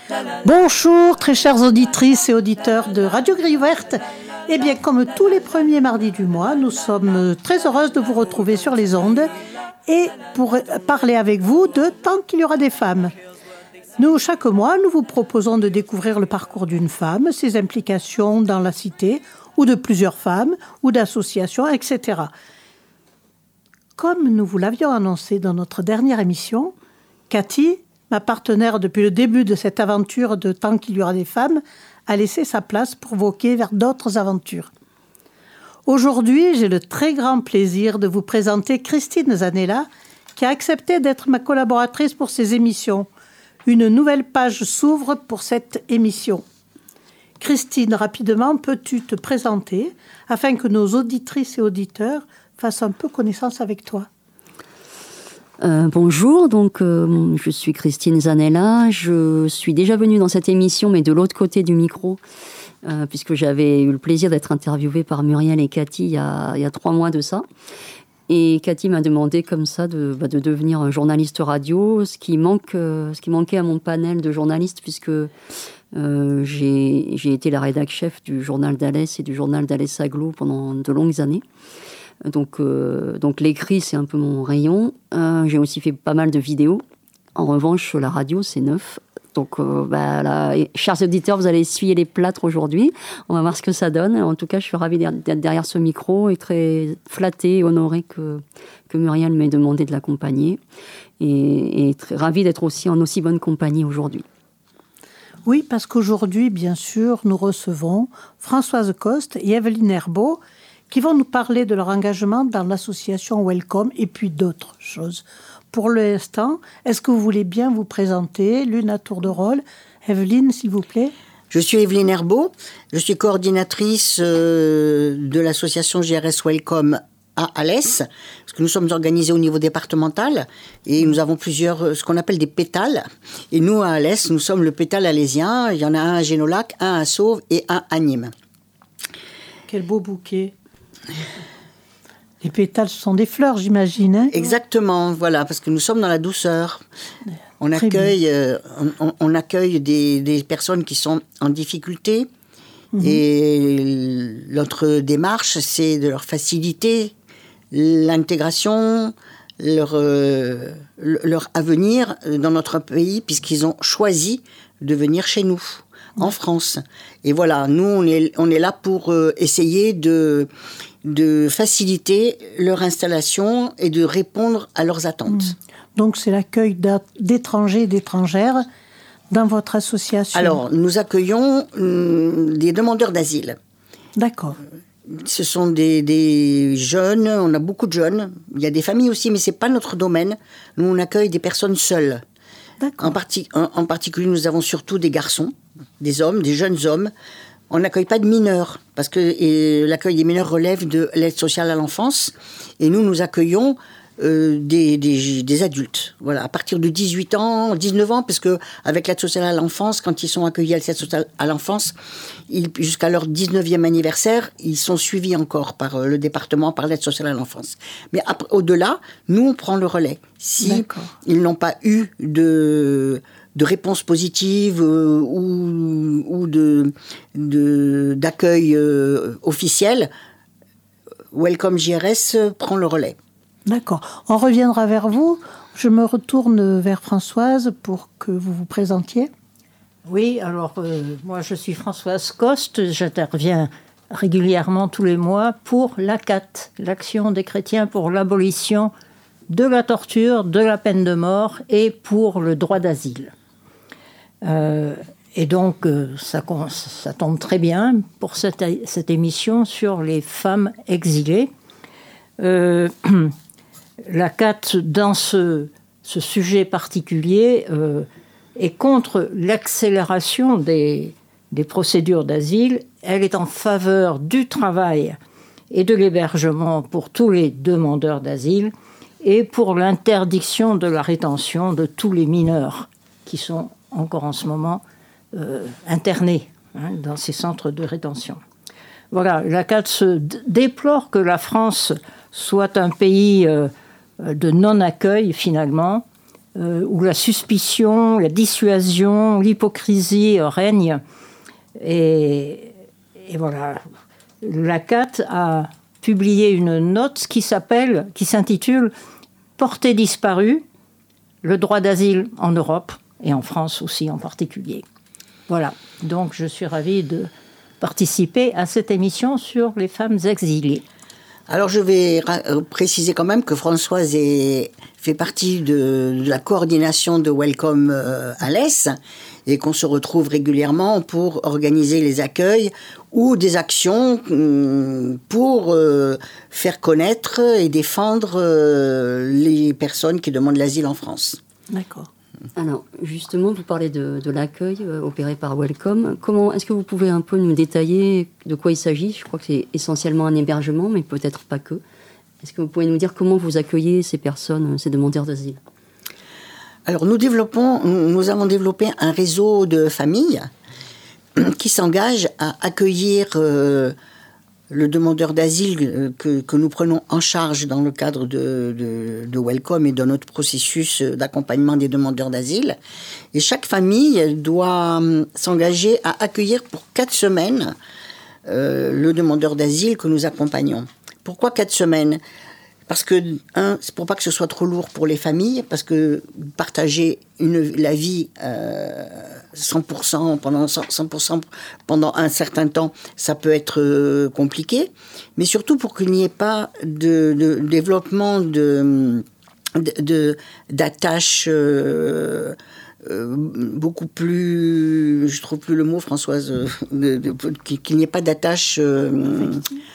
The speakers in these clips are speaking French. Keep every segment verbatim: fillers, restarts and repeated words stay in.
Bonjour, très chères auditrices et auditeurs de Radio Grille Ouverte. Eh bien, comme tous les premiers mardis du mois, nous sommes très heureuses de vous retrouver sur les ondes et pour parler avec vous de Tant qu'il y aura des femmes. Nous, chaque mois, nous vous proposons de découvrir le parcours d'une femme, ses implications dans la cité, ou de plusieurs femmes, ou d'associations, et cetera. Comme nous vous l'avions annoncé dans notre dernière émission, Cathy, ma partenaire depuis le début de cette aventure de Tant qu'il y aura des femmes, a laissé sa place pour voguer vers d'autres aventures. Aujourd'hui, j'ai le très grand plaisir de vous présenter Christine Zanella, qui a accepté d'être ma collaboratrice pour ces émissions. Une nouvelle page s'ouvre pour cette émission. Christine, rapidement, peux-tu te présenter afin que nos auditrices et auditeurs fassent un peu connaissance avec toi ? Euh, bonjour, donc euh, je suis Christine Zanella, je suis déjà venue dans cette émission mais de l'autre côté du micro euh, puisque j'avais eu le plaisir d'être interviewée par Muriel et Cathy il y a, il y a trois mois de ça. Et Cathy m'a demandé comme ça de, bah, de devenir journaliste radio, ce qui, manque, euh, ce qui manquait à mon panel de journalistes puisque euh, j'ai, j'ai été la rédac chef du journal d'Alès et du journal d'Alès Aglo pendant de longues années. Donc, euh, donc l'écrit, c'est un peu mon rayon. Euh, j'ai aussi fait pas mal de vidéos. En revanche, la radio, c'est neuf. Donc, euh, bah, là, et, chers auditeurs, vous allez essuyer les plâtres aujourd'hui. On va voir ce que ça donne. En tout cas, je suis ravie d'être derrière ce micro et très flattée et honorée que, que Muriel m'ait demandé de l'accompagner. Et, et très ravie d'être aussi en aussi bonne compagnie aujourd'hui. Oui, parce qu'aujourd'hui, bien sûr, nous recevons Françoise Coste et Evelyne Herbeau, qui vont nous parler de leur engagement dans l'association Welcome et puis d'autres choses. Pour l'instant, est-ce que vous voulez bien vous présenter, l'une à tour de rôle ? Evelyne, s'il vous plaît. Je suis Evelyne Herbeau, je suis coordinatrice euh, de l'association G R S Welcome à Alès, parce que nous sommes organisés au niveau départemental et nous avons plusieurs, ce qu'on appelle des pétales. Et nous, à Alès, nous sommes le pétale alésien. Il y en a un à Génolac, un à Sauve et un à Nîmes. Quel beau bouquet. Les pétales, ce sont des fleurs, j'imagine. Hein ? Exactement, voilà, parce que nous sommes dans la douceur. On accueille, euh, on, on accueille des, des personnes qui sont en difficulté. Mmh. Et notre démarche, c'est de leur faciliter l'intégration, leur, euh, leur avenir dans notre pays, puisqu'ils ont choisi de venir chez nous. En France. Et voilà, nous, on est, on est là pour euh, essayer de, de faciliter leur installation et de répondre à leurs attentes. Mmh. Donc, c'est l'accueil d'étrangers et d'étrangères dans votre association. Alors, nous accueillons hum, des demandeurs d'asile. D'accord. Ce sont des, des jeunes, on a beaucoup de jeunes. Il y a des familles aussi, mais ce n'est pas notre domaine. Nous, on accueille des personnes seules. En, parti, en, en particulier, nous avons surtout des garçons, des hommes, des jeunes hommes. On n'accueille pas de mineurs, parce que et, l'accueil des mineurs relève de l'aide sociale à l'enfance. Et nous, nous accueillons euh, des, des, des adultes. Voilà, à partir de dix-huit ans, dix-neuf ans, parce qu'avec l'aide sociale à l'enfance, quand ils sont accueillis à l'aide sociale à l'enfance, ils, jusqu'à leur dix-neuvième anniversaire, ils sont suivis encore par euh, le département, par l'aide sociale à l'enfance. Mais après, au-delà, nous, on prend le relais. Si D'accord. ils n'ont pas eu de... de réponses positives euh, ou, ou de, de, d'accueil euh, officiel, Welcome J R S prend le relais. D'accord. On reviendra vers vous. Je me retourne vers Françoise pour que vous vous présentiez. Oui, alors euh, moi je suis Françoise Coste, j'interviens régulièrement tous les mois pour l'A C A T, l'Action des chrétiens pour l'abolition de la torture, de la peine de mort et pour le droit d'asile. Euh, et donc, euh, ça, ça tombe très bien pour cette, cette émission sur les femmes exilées. Euh, la C A T, dans ce, ce sujet particulier, euh, est contre l'accélération des, des procédures d'asile. Elle est en faveur du travail et de l'hébergement pour tous les demandeurs d'asile et pour l'interdiction de la rétention de tous les mineurs qui sont encore en ce moment euh, internés hein, dans ces centres de rétention. Voilà, la C A T se d- déplore que la France soit un pays euh, de non-accueil, finalement, euh, où la suspicion, la dissuasion, l'hypocrisie règnent. Et, et voilà, l'A C A T a publié une note qui s'appelle, qui s'intitule « Portée disparue, le droit d'asile en Europe et en France aussi en particulier ». Voilà, donc je suis ravie de participer à cette émission sur les femmes exilées. Alors je vais ra- préciser quand même que Françoise est, fait partie de, de la coordination de Welcome euh, Alès et qu'on se retrouve régulièrement pour organiser les accueils ou des actions hum, pour euh, faire connaître et défendre euh, les personnes qui demandent l'asile en France. D'accord. Alors, justement, vous parlez de, de l'accueil euh, opéré par Welcome. Comment, est-ce que vous pouvez un peu nous détailler de quoi il s'agit ? Je crois que c'est essentiellement un hébergement, mais peut-être pas que. Est-ce que vous pouvez nous dire comment vous accueillez ces personnes, ces demandeurs d'asile ? Alors, nous développons, nous avons développé un réseau de familles qui s'engagent à accueillir euh, le demandeur d'asile que, que nous prenons en charge dans le cadre de, de, de Welcome et de notre processus d'accompagnement des demandeurs d'asile. Et chaque famille doit s'engager à accueillir pour quatre semaines euh, le demandeur d'asile que nous accompagnons. Pourquoi quatre semaines ? Parce que, un, c'est pour pas que ce soit trop lourd pour les familles, parce que partager une, la vie euh, cent pour cent pendant cent pour cent pendant un certain temps, ça peut être euh, compliqué. Mais surtout pour qu'il n'y ait pas de, de développement de, de, de d'attache euh, euh, beaucoup plus, je trouve plus le mot, Françoise, de, de, qu'il n'y ait pas d'attache. Euh,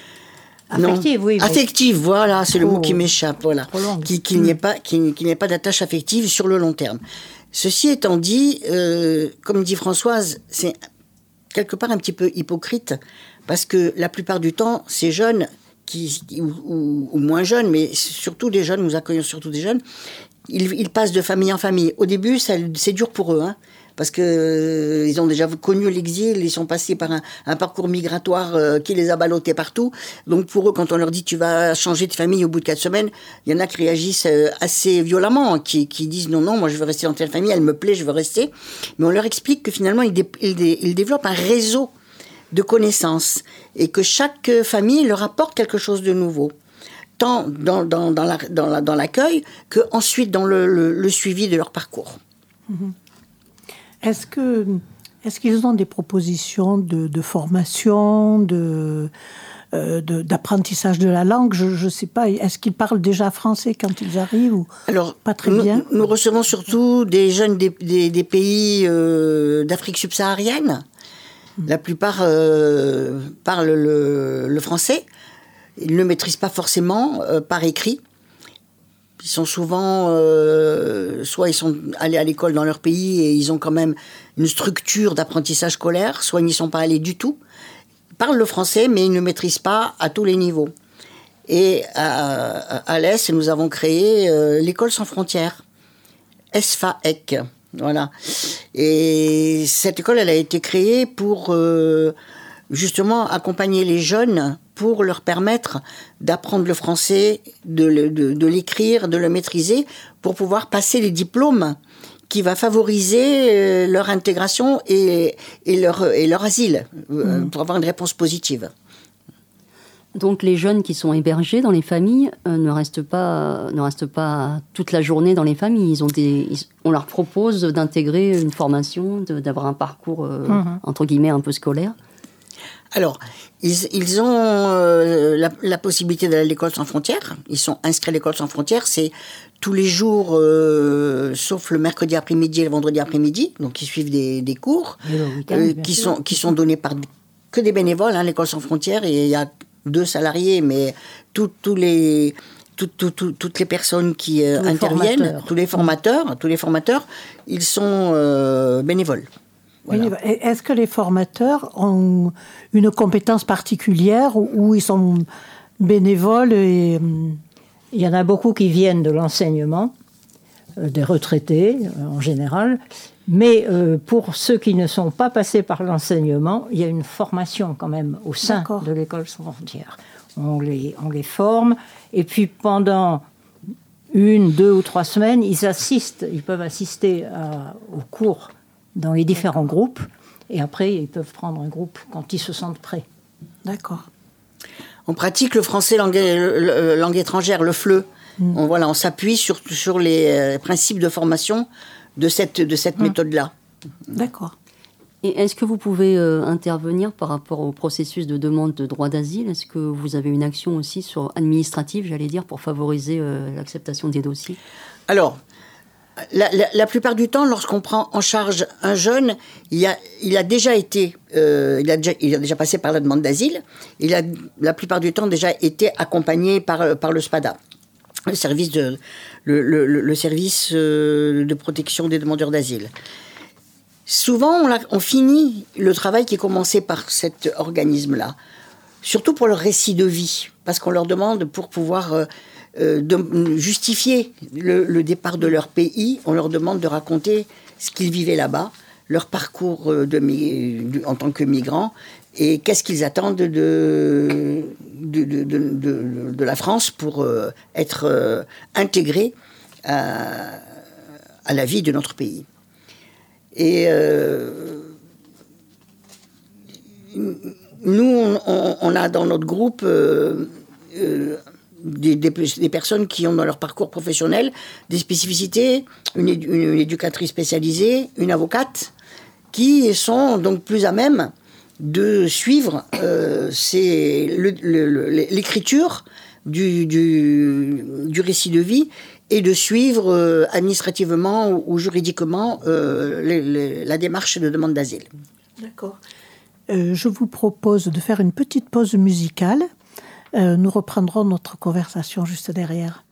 Affective, oui. Mais... Affective, voilà, c'est trop, le mot qui m'échappe, voilà. Qu'il, qu'il n'y ait pas, qu'il, qu'il n'y ait pas d'attache affective sur le long terme. Ceci étant dit, euh, comme dit Françoise, c'est quelque part un petit peu hypocrite, parce que la plupart du temps, ces jeunes, qui, ou, ou, ou moins jeunes, mais surtout des jeunes, nous accueillons surtout des jeunes, ils, ils passent de famille en famille. Au début, ça, c'est dur pour eux, hein. Parce qu'ils euh, ont déjà connu l'exil, ils sont passés par un, un parcours migratoire euh, qui les a ballottés partout. Donc pour eux, quand on leur dit tu vas changer de famille au bout de quatre semaines, il y en a qui réagissent euh, assez violemment, qui, qui disent non, non, moi je veux rester dans telle famille, elle me plaît, je veux rester. Mais on leur explique que finalement, ils, dé, ils, dé, ils développent un réseau de connaissances et que chaque famille leur apporte quelque chose de nouveau. Tant dans, dans, dans, la, dans, la, dans l'accueil qu'ensuite dans le, le, le suivi de leur parcours. Mmh. Est-ce que, est-ce qu'ils ont des propositions de, de formation, de, euh, de, d'apprentissage de la langue ? Je ne sais pas. Est-ce qu'ils parlent déjà français quand ils arrivent ou Alors, pas très nous, bien ? Nous recevons surtout des jeunes des, des, des pays euh, d'Afrique subsaharienne. Mmh. La plupart euh, parlent le, le français. Ils ne le maîtrisent pas forcément euh, par écrit. Ils sont souvent, euh, soit ils sont allés à l'école dans leur pays et ils ont quand même une structure d'apprentissage scolaire, soit ils n'y sont pas allés du tout. Ils parlent le français, mais ils ne maîtrisent pas à tous les niveaux. Et à, à l'Est, nous avons créé euh, l'école sans frontières, S F A E C. Voilà. Et cette école, elle a été créée pour euh, justement accompagner les jeunes, pour leur permettre d'apprendre le français, de, le, de, de l'écrire, de le maîtriser, pour pouvoir passer les diplômes qui va favoriser leur intégration et, et, leur, et leur asile, mmh. pour avoir une réponse positive. Donc les jeunes qui sont hébergés dans les familles euh, ne, restent pas, ne restent pas toute la journée dans les familles. Ils ont des, ils, on leur propose d'intégrer une formation, de, d'avoir un parcours, euh, mmh. entre guillemets, un peu scolaire. Alors, ils, ils ont euh, la, la possibilité d'aller à l'école sans frontières. Ils sont inscrits à l'école sans frontières. C'est tous les jours, euh, sauf le mercredi après-midi et le vendredi après-midi. Donc, ils suivent des, des cours euh, qui, sont, qui sont donnés par que des bénévoles, hein, l'école sans frontières. Et il y a deux salariés, mais tous tout les... Tout, tout, tout, toutes les personnes qui euh, tous interviennent, formateurs. tous les formateurs, tous les formateurs, ils sont euh, bénévoles. Voilà. Est-ce que les formateurs ont une compétence particulière ou ils sont bénévoles et... Il y en a beaucoup qui viennent de l'enseignement, euh, des retraités euh, en général, mais euh, pour ceux qui ne sont pas passés par l'enseignement, il y a une formation quand même au sein D'accord. de l'école sans frontières. On les, on les forme et puis pendant une, deux ou trois semaines, ils assistent, ils peuvent assister à, aux cours dans les différents groupes, et après, ils peuvent prendre un groupe quand ils se sentent prêts. D'accord. On pratique le français langue, le, langue étrangère, le F L E. Mmh. On, voilà, on s'appuie sur, sur les euh, principes de formation de cette, de cette mmh. méthode-là. D'accord. Et est-ce que vous pouvez euh, intervenir par rapport au processus de demande de droit d'asile ? Est-ce que vous avez une action aussi sur administrative, j'allais dire, pour favoriser euh, l'acceptation des dossiers ? Alors, la, la, la plupart du temps, lorsqu'on prend en charge un jeune, il a, il a déjà été, euh, il, a déjà, il a déjà passé par la demande d'asile. Il a la plupart du temps déjà été accompagné par, par le SPADA, le service de, le, le, le service de protection des demandeurs d'asile. Souvent, on, a, on finit le travail qui est commencé par cet organisme-là, surtout pour leur récit de vie, parce qu'on leur demande, pour pouvoir euh, euh, de, justifier le, le départ de leur pays, on leur demande de raconter ce qu'ils vivaient là-bas, leur parcours de, de, en tant que migrants, et qu'est-ce qu'ils attendent de, de, de, de, de, de la France pour euh, être euh, intégrés à, à la vie de notre pays. Et euh, nous, on, on a dans notre groupe euh, euh, des, des, des personnes qui ont dans leur parcours professionnel des spécificités, une, une, une éducatrice spécialisée, une avocate, qui sont donc plus à même de suivre euh, c'est le, le, l'écriture du, du, du récit de vie et de suivre euh, administrativement ou, ou juridiquement euh, les, les, la démarche de demande d'asile. D'accord. Euh, je vous propose de faire une petite pause musicale. Euh, nous reprendrons notre conversation juste derrière.